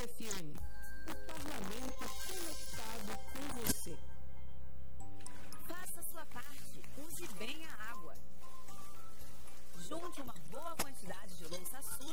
FM, o parlamento conectado com você. Faça a sua parte, use bem a água. Junte uma boa quantidade de louça suja